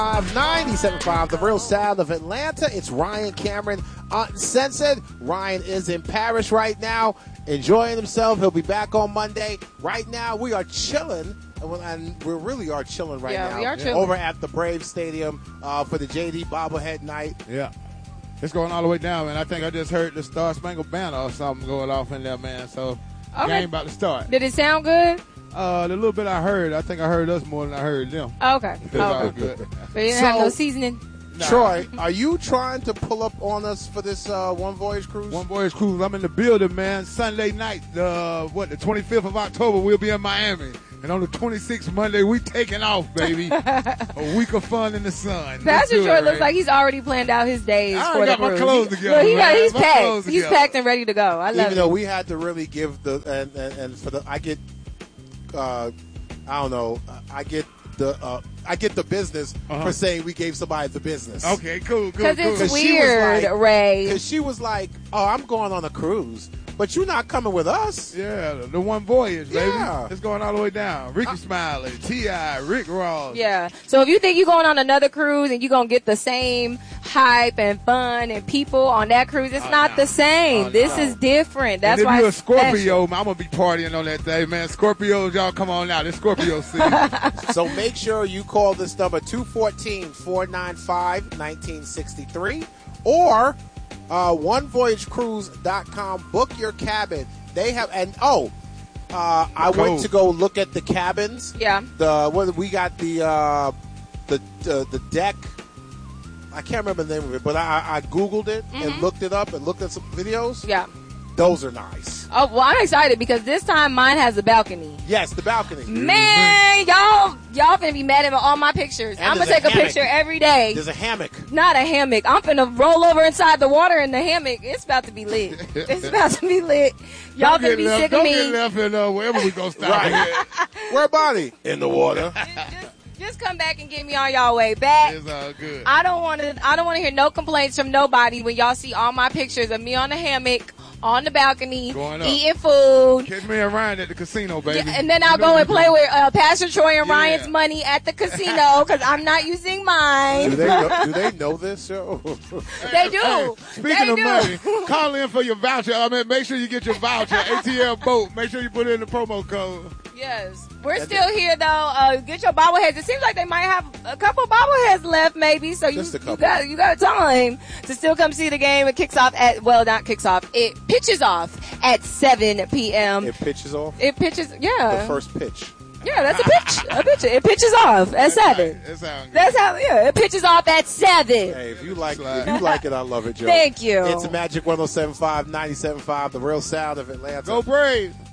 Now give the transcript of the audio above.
97.5, the real sound of Atlanta. It's Ryan Cameron, Uncensored. Ryan is in Paris right now, enjoying himself. He'll be back on Monday. Right now, we are chilling, and we really are chilling right now. We are chilling. Over at the Brave Stadium for the JD Bobblehead Night. Yeah. It's going all the way down, man. I think I just heard the Star Spangled Banner or something going off in there, man. So, game about to start. Did it sound good? The little bit I heard, I think I heard us more than I heard them. Okay. It's all good. But you didn't have no seasoning? Nah. Troy, are you trying to pull up on us for this One Voyage Cruise? One Voyage Cruise. I'm in the building, man. Sunday night, the 25th of October, we'll be in Miami. And on the 26th, Monday, we taking off, baby. A week of fun in the sun. Pastor Troy looks like he's already planned out his days for the cruise. I got my clothes together. Look, he's packed. He's packed and ready to go. I love it. Even though we had to really give the and for the I get I get the business for saying we gave somebody the business. Okay, cool. Because it's weird, Ray. Because she was like, "Oh, I'm going on a cruise, but you're not coming with us." Yeah, the One Voyage, baby. Yeah. It's going all the way down. Ricky Smiley, T.I., Rick Ross. Yeah. So if you think you're going on another cruise and you're going to get the same hype and fun and people on that cruise, it's not the same. This is different. That's why you're a it's Scorpio, special. man, I'm going to be partying on that day, man. Scorpios, y'all come on out. It's Scorpio season. So make sure you call this number 214-495-1963 or onevoyagecruise.com. Book your cabin. They have I went to go look at the cabins. Yeah. We got the deck. I can't remember the name of it, but I Googled it and looked it up and looked at some videos. Yeah. Those are nice. Oh, well, I'm excited because this time mine has a balcony. Yes, the balcony. Man, y'all finna be mad at all my pictures. And I'm gonna take a picture every day. There's a hammock. Not a hammock. I'm finna roll over inside the water in the hammock. It's about to be lit. It's about to be lit. Y'all finna be sick of me. Don't get left in wherever we gonna stop. Right. Where Bonnie? In the water. Just come back and get me on y'all way back. It's all good. I don't want to hear no complaints from nobody when y'all see all my pictures of me on the hammock, on the balcony, eating food. Catch me and Ryan at the casino, baby. Yeah, and then I'll go and play with Pastor Troy and Ryan's money at the casino because I'm not using mine. Do they know this show? They do. Speaking of money, call in for your voucher. Make sure you get your voucher. ATL Boat. Make sure you put in the promo code. Yes. We're still here, though. Get your bobbleheads. It seems like they might have a couple bobbleheads left, maybe. So you got time to still come see the game. It kicks off not kicks off. It pitches off at 7 p.m. It pitches off? It pitches, yeah. The first pitch. Yeah, that's a pitch. It pitches off at 7. That's how, it pitches off at 7. Hey, if you like it, I love it, Joe. Thank you. It's Magic 107.5, 97.5, the real sound of Atlanta. Go Braves.